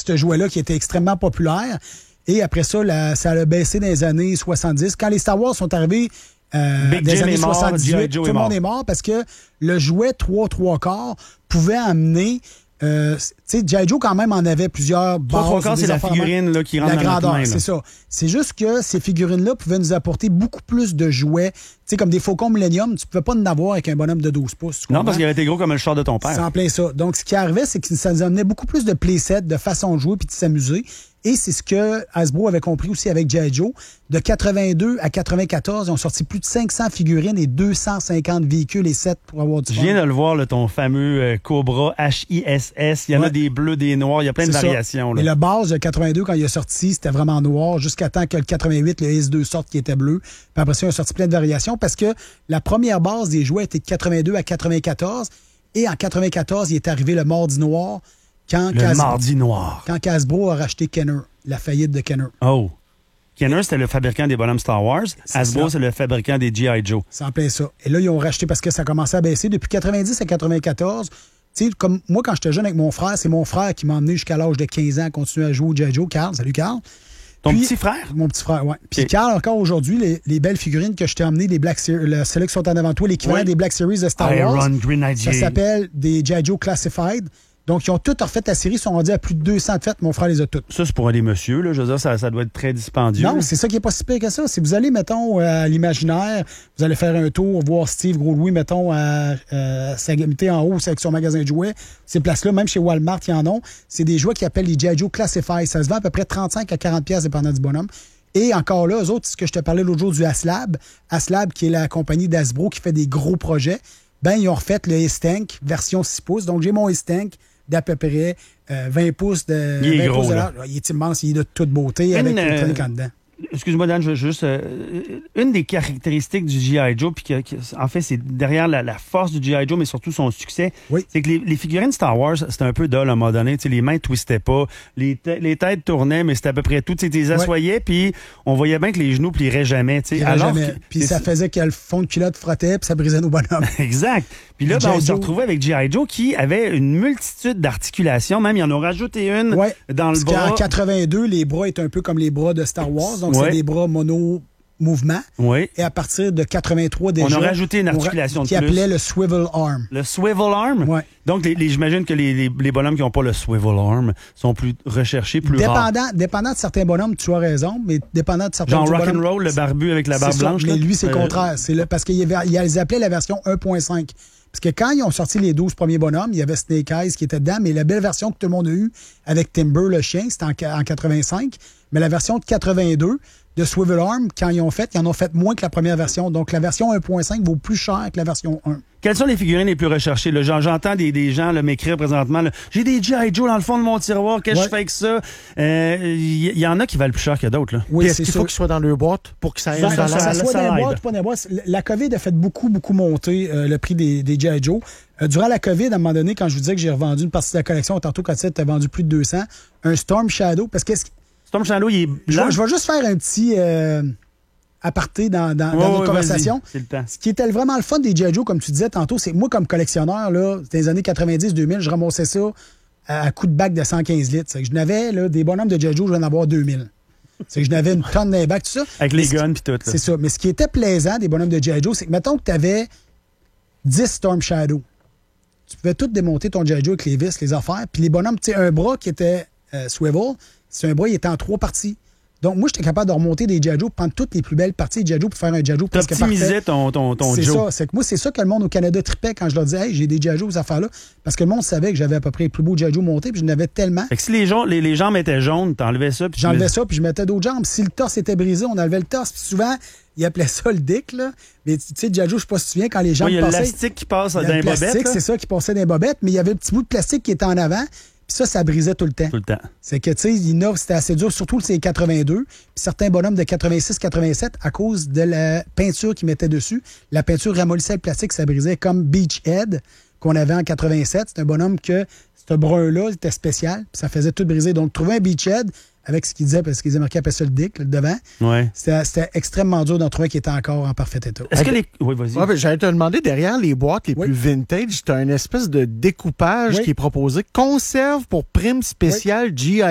ce jouet-là qui était extrêmement populaire. Et après ça, ça a baissé dans les années 70. Quand les Star Wars sont arrivés des années 78, tout le monde est mort parce que le jouet 3/4 pouvait amener... tu sais, G.I. Joe, quand même, en avait plusieurs bases. 3/4, c'est la figurine là, qui rentre dans notre main. C'est ça. C'est juste que ces figurines-là pouvaient nous apporter beaucoup plus de jouets. Tu sais, comme des Faucons Millennium, tu ne pouvais pas en avoir avec un bonhomme de 12 pouces. Non, parce qu'il avait été gros comme le char de ton père. C'est en plein ça. Donc, ce qui arrivait, c'est que ça nous amenait beaucoup plus de playsets, de façon de jouer puis de s'amuser. Et c'est ce que Hasbro avait compris aussi avec G.I. Joe. De 82 à 94, ils ont sorti plus de 500 figurines et 250 véhicules et sets pour avoir du fun. Je viens de le voir, là, ton fameux Cobra HISS. Il y en a des bleus, des noirs. Il y a plein de variations. Là. Et la base de 82, quand il est sorti, c'était vraiment noir, jusqu'à temps que le 88, le S2 sorte qui était bleu. Puis après ça, il a sorti plein de variations parce que la première base des jouets était de 82 à 94. Et en 94, il est arrivé le Mardi Noir. Mardi Noir. Quand Hasbro a racheté Kenner, la faillite de Kenner. Oh. Kenner, c'était le fabricant des bonhommes Star Wars. Hasbro, c'est le fabricant des G.I. Joe. C'est en plein ça. Et là, ils ont racheté parce que ça commençait à baisser. Depuis 90 à 94, tu sais, comme moi, quand j'étais jeune avec mon frère, c'est mon frère qui m'a emmené jusqu'à l'âge de 15 ans à continuer à jouer au G.I. Joe. Carl, salut Carl. Ton petit frère? Mon petit frère, oui. Puis Carl, encore aujourd'hui, les belles figurines que je t'ai emmenées, celles qui sont en avant toi, l'équivalent des Black Series de Star Wars, ça s'appelle des G.I. Joe Classified. Donc, ils ont toutes refait la série, ils sont rendus à plus de 200 de fêtes. Mon frère les a toutes. Ça, c'est pour des messieurs, là. Je veux dire, ça doit être très dispendieux. Non, c'est ça qui est pas si pire que ça. Si vous allez, mettons, à l'Imaginaire, vous allez faire un tour, voir Steve Gros-Louis, mettons, à Sagamité en haut, avec son magasin de jouets. Ces places-là, même chez Walmart, ils en ont. C'est des jouets qu'ils appellent les G.I. Joe Classified. Ça se vend à peu près 35 à 40 pièces dépendant du bonhomme. Et encore là, eux autres, ce que je te parlais l'autre jour du Haslab, qui est la compagnie d'Hasbro qui fait des gros projets, ben ils ont refait le S-Tank version 6 pouces. Donc, j'ai mon S-Tank d'à peu près 20 pouces de... Il est gros, là. Il est immense, il est de toute beauté avec le truc en dedans. Excuse-moi, Dan, je veux juste... une des caractéristiques du G.I. Joe, puis en fait, c'est derrière la force du G.I. Joe, mais surtout son succès, c'est que les figurines Star Wars, c'était un peu dull à un moment donné. Les mains ne twistaient pas, les têtes tournaient, mais c'était à peu près tout. Tu les assoyais, puis on voyait bien que les genoux plieraient jamais. Puis ça faisait que le fond de culotte frottait, puis ça brisait nos bonhommes. Exact. Puis là, on se retrouvait avec G.I. Joe qui avait une multitude d'articulations. Même, ils en ont rajouté une dans le bras. En 82, les bras étaient un peu comme les bras de Star Wars. Donc, c'est des bras mono-mouvement. Oui. Et à partir de 83, déjà... On a rajouté une articulation de plus. Qui appelait le swivel arm. Le swivel arm? Oui. Donc, j'imagine que les bonhommes qui n'ont pas le swivel arm sont plus recherchés, plus rares. Dépendant de certains bonhommes, tu as raison, mais dépendant de certains bonhommes... Genre rock'n'roll, le barbu avec la barbe blanche. Mais lui, c'est le contraire. Parce qu'ils appelaient la version 1.5. Parce que quand ils ont sorti les 12 premiers bonhommes, il y avait Snake Eyes qui était dedans, mais la belle version que tout le monde a eue avec Timber, le chien, c'était en 85. Mais la version de 82 de Swivel Arm, quand ils en ont fait moins que la première version. Donc, la version 1.5 vaut plus cher que la version 1. Quelles sont les figurines les plus recherchées? Là, j'entends des gens là, m'écrire présentement. Là, j'ai des G.I. Joe dans le fond de mon tiroir. Qu'est-ce que je fais avec ça? Il y en a qui valent plus cher que d'autres. Là. Oui, est-ce qu'il faut qu'ils soient dans le boîte pour que ça aille dans la ça soit dans les boîtes ou pas dans les boîtes. La COVID a fait beaucoup monter le prix des G.I. Joe. Durant la COVID, à un moment donné, quand je vous disais que j'ai revendu une partie de la collection, tantôt quand tu as vendu plus de 200, un Storm Shadow, parce que... Storm Shadow, il est blanc. Je vais juste faire un petit... aparté dans notre conversation. C'est le temps. Ce qui était vraiment le fun des G.I. Joe, comme tu disais tantôt, c'est que moi, comme collectionneur, là, dans les années 90-2000, je ramassais ça à coup de bac de 115 litres. C'est que je n'avais des bonhommes de G.I. Joe, je vais en avoir 2000. C'est que je n'avais une tonne d'un bac, tout ça. Avec les guns puis tout. Là. C'est ça. Mais ce qui était plaisant des bonhommes de G.I. Joe, c'est que, mettons que tu avais 10 Storm Shadow. Tu pouvais tout démonter ton G.I. Joe avec les vis, les affaires. Puis les bonhommes, tu sais, un bras qui était swivel, c'est un bras, il était en 3 parties. Donc, moi, j'étais capable de remonter des G.I. Joe, prendre toutes les plus belles parties de G.I. Joe pour faire un G.I. Joe presque parfait. T'optimisais ton c'est Joe. Ça. C'est que moi, c'est ça que le monde au Canada tripait quand je leur disais « Hey, j'ai des G.I. Joe, ces affaires-là. » Parce que le monde savait que j'avais à peu près les plus beaux G.I. Joe montés, puis je n'avais tellement. Fait que si les jambes étaient jaunes, t'enlevais ça. J'enlevais ça, puis je mettais d'autres jambes. Si le torse était brisé, on enlevait le torse. Puis souvent, ils appelaient ça le dick, là. Mais tu sais, G.I. Joe, je sais pas si tu te souviens, quand les jambes passaient... Il y a l'élastique qui passe dans les bobettes. C'est ça qui passait dans les bobettes, mais il y avait un petit bout de plastique qui était en avant. Puis ça brisait tout le temps. Tout le temps. C'est que, tu sais, c'était assez dur, surtout c'est 82. Puis certains bonhommes de 86-87, à cause de la peinture qu'ils mettaient dessus, la peinture ramollissait le plastique, ça brisait, comme Beachhead, qu'on avait en 87. C'est un bonhomme que, ce brun-là, était spécial, puis ça faisait tout briser. Donc, trouver un Beachhead, avec ce qu'ils disaient, parce qu'ils Américains appelaient ça le dick, le devant, c'était extrêmement dur d'en trouver un qui était encore en parfait état. Est-ce que Oui, vas-y. Ouais, j'allais te demander, derrière les boîtes les plus vintage, tu as une espèce de découpage qui est proposé. Conserve pour prime spéciale G.I.